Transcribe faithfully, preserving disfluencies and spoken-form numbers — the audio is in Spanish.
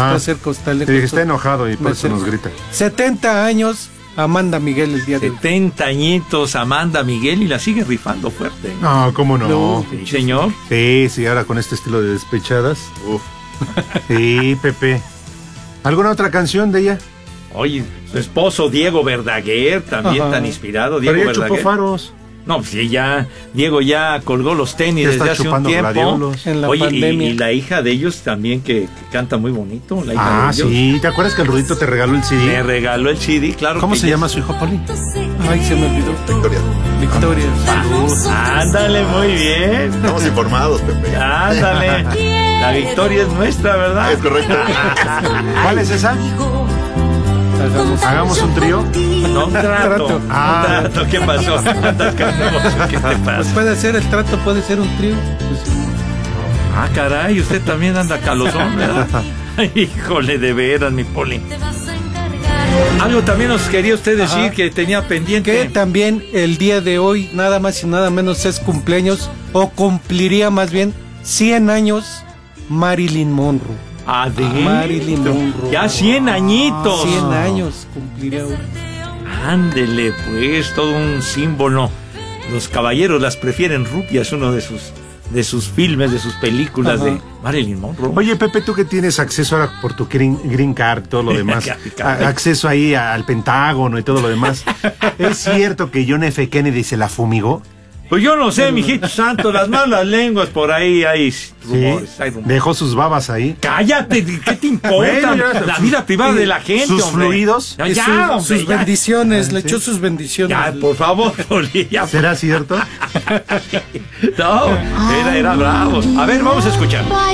ah, está cerca, está lejos. Sí, está enojado y por eso nos grita. setenta años, Amanda Miguel el día de hoy. setenta añitos, Amanda Miguel, y la sigue rifando fuerte. No, ¿cómo no? no sí, señor. Sí, sí, ahora con este estilo de despechadas. Uf. Sí, Pepe. ¿Alguna otra canción de ella? Oye, su esposo Diego Verdaguer, también Ajá. tan inspirado. Diego Pero ya Verdaguer. chupó faros. No, pues sí, ya, Diego ya colgó los tenis desde hace un tiempo. En la Oye, pandemia. Y, y la hija de ellos también que, que canta muy bonito. La hija ah, de ellos. sí. ¿Te acuerdas que el Rudito te regaló el C D? Me regaló el C D, claro. ¿Cómo que se ya... llama su hijo, Poli? Ay, se me olvidó. Victoria. Victoria. Salud. Ándale, muy bien. Estamos informados, Pepe. Ándale. La victoria es nuestra, ¿verdad? Es correcto. ¿Cuál es esa? Hagamos, ¿Hagamos un trío? No, un trato. Trato. Ah. Un trato. ¿Qué pasó? ¿Qué te Pues pasa? puede ser el trato, puede ser un trío. Pues, Ah, caray, usted también anda calosón, ¿verdad? Híjole, de veras, mi Poli. Algo también nos quería usted decir Ajá. que tenía pendiente. que también el día de hoy, nada más y nada menos, es cumpleaños, o cumpliría más bien cien años Marilyn Monroe. Adentro. Marilyn Monroe. Ya cien añitos. cien años cumpliría hoy. Ándele, pues, todo un símbolo. Los caballeros las prefieren rubias, uno de sus de sus filmes, de sus películas Ajá. de Marilyn Monroe. Oye, Pepe, tú que tienes acceso ahora por tu green, green card, todo lo demás, a, acceso ahí al Pentágono y todo lo demás, ¿es cierto que John F. Kennedy se la fumigó? Pues yo no sé, mijito santo, las malas lenguas por ahí hay rumores, sí, hay rumores. Dejó sus babas ahí. Cállate, ¿qué te importa? Bueno, ya, la sus, vida privada de la gente, sus hombre. fluidos. Ya, ya, sus, hombre, sus ya. bendiciones, Ah, le ¿sí? echó sus bendiciones. Ya, por favor, Poli, ya. ¿Será cierto? No, era, era bravo. A ver, vamos a escuchar.